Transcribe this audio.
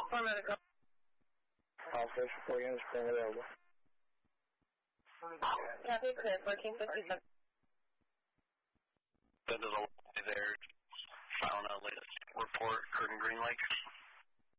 4 medical. Officer 4 units, bring it over. Copy, clear, 1457. Been to the lobby there, filing a latest report, Curtin Green Lake.